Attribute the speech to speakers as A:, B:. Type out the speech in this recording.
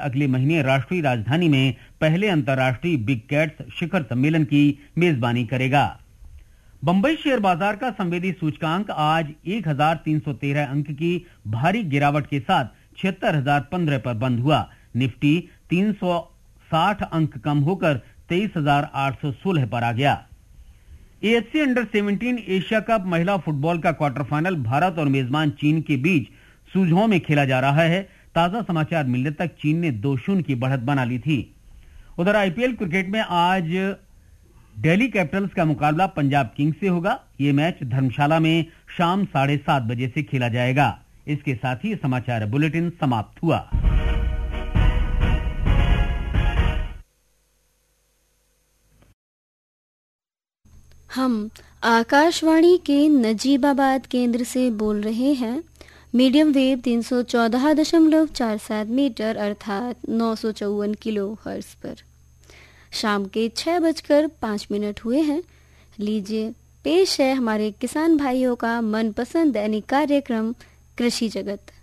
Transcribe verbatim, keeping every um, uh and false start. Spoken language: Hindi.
A: अगले महीने राष्ट्रीय राजधानी में पहले अंतर्राष्ट्रीय बिग कैट्स शिखर सम्मेलन की मेजबानी करेगा। बंबई शेयर बाजार का संवेदी सूचकांक आज एक हजार तीन सौ तेरह अंक की भारी गिरावट के साथ छिहत्तर हजार पंद्रह पर बंद हुआ। निफ्टी तीन सौ साठ अंक कम होकर तेईस हजार आठ सौ सोलह पर आ गया। AFC under seventeen Asia cup महिला फुटबॉल का क्वार्टर फाइनल भारत और मेजबान चीन के बीच सुझाव में खेला जा रहा है। ताजा समाचार मिलने तक चीन ने दो शून्य की बढ़त बना ली थी। उधर आईपीएल क्रिकेट में आज दिल्ली कैपिटल्स का मुकाबला पंजाब किंग्स से होगा। ये मैच धर्मशाला में शाम साढ़े सात बजे से खेला जाएगा। इसके साथ ही समाचार बुलेटिन समाप्त हुआ।
B: हम आकाशवाणी के नजीबाबाद केंद्र से बोल रहे हैं। मीडियम वेव तीन सौ चौदह दशमलव चार सात मीटर अर्थात नौ सौ चौवन किलो हर्ट्ज पर शाम के छह बजकर पाँच मिनट हुए हैं। लीजिए पेश है हमारे किसान भाइयों का मनपसंद दैनिक कार्यक्रम कृषि जगत।